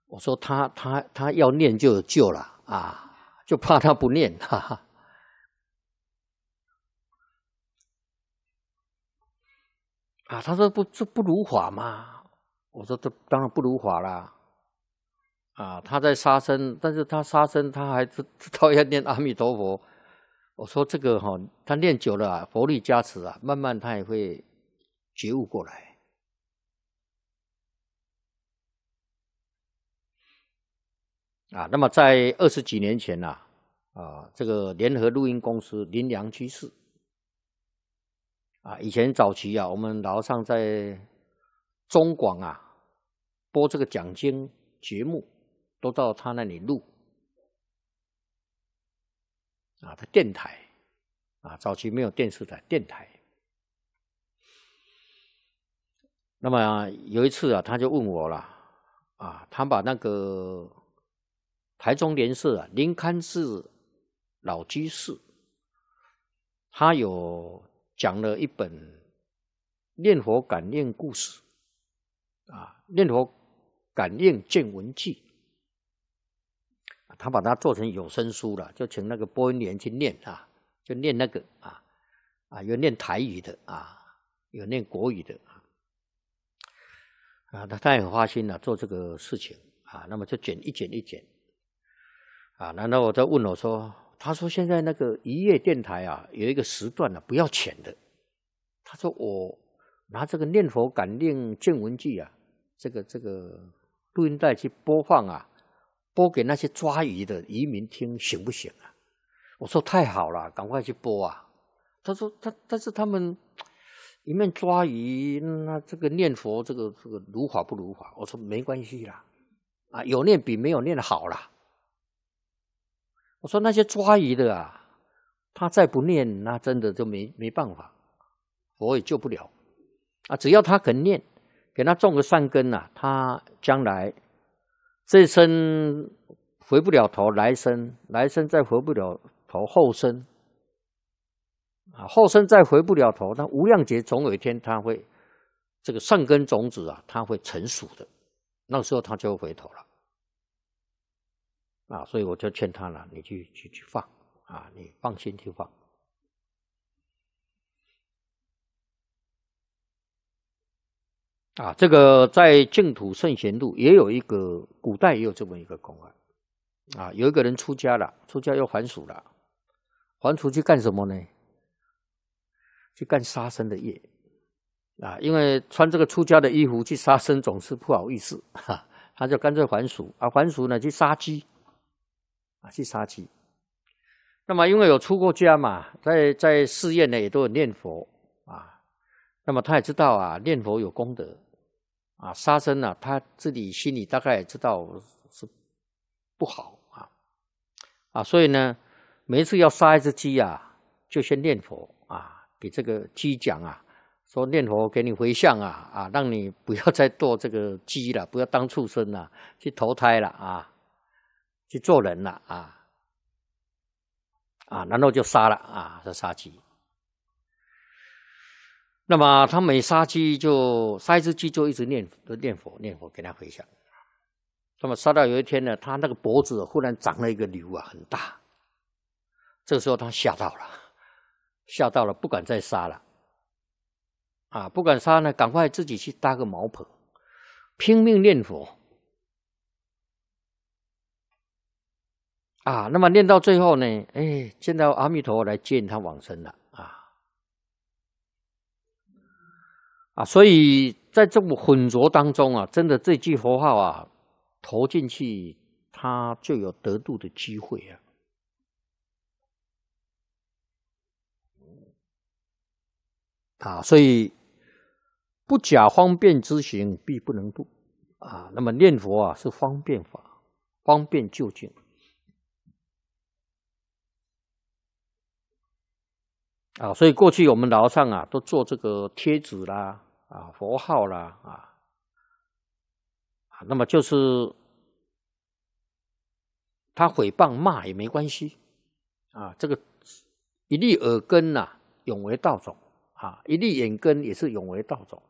我说他要念就有救了啊，就怕他不念，哈哈。啊，他说这不如法嘛。我说这当然不如法啦。啊，他在杀生，但是他杀生他还知道要念阿弥陀佛。我说这个他念久了佛力加持啊，慢慢他也会觉悟过来。啊，那么在20几年前这个联合录音公司林良居士以前早期我们老和尚在中广播这个讲经节目，都到他那里录他电台早期没有电视台，电台。那么有一次他就问我了他把那个台中莲社林堪寺老居士，他有讲了一本念佛感应故事念佛感应见闻记，他把它做成有声书了，就请那个播音员去念就念那个有念台语的有念国语的他也很花心做这个事情那么就剪一剪然后我再问我说，他说现在那个一夜电台有一个时段不要钱的，他说我拿这个念佛感应见闻记这个录音带去播放播给那些抓鱼的渔民听行不行我说太好了，赶快去播他说但是他们一面抓鱼，那这个念佛这个如法不如法？我说没关系啦有念比没有念好啦。我说那些抓鱼的他再不念，那真的就没办法，佛也救不了只要他肯念，给他种个善根他将来这一生回不了头，来生再回不了头，后生后生再回不了头，那无量劫总有一天他会这个善根种子他会成熟的，那个时候他就会回头了所以我就劝他了，你去放你放心去放这个在净土圣贤录也有一个，古代也有这么一个公案有一个人出家了，出家又还俗了，还俗去干什么呢？去干杀生的业因为穿这个出家的衣服去杀生总是不好意思他就干脆还俗还俗呢去杀鸡去杀鸡。那么因为有出过家嘛，在寺院呢也都有念佛那么他也知道念佛有功德杀生他自己心里大概也知道是不好所以呢每一次要杀一只鸡就先念佛给这个鸡讲说念佛给你回向让你不要再做这个鸡了，不要当畜生了，去投胎了去做人了然后就杀了就杀鸡。那么他每杀一只鸡就一直念佛给他回向。那么杀到有一天呢，他那个脖子忽然长了一个瘤很大，这个时候他吓到了不敢再杀了不敢杀呢，赶快自己去搭个茅棚，拼命念佛那么念到最后呢，见到阿弥陀佛来接引他往生了所以在这种混浊当中真的这句佛号投进去，他就有得度的机会所以不假方便之行，必不能度那么念佛是方便法，方便究竟所以过去我们老和尚都做这个贴纸啦佛号啦那么就是他诽谤骂也没关系这个一粒耳根永为道种一粒眼根也是永为道种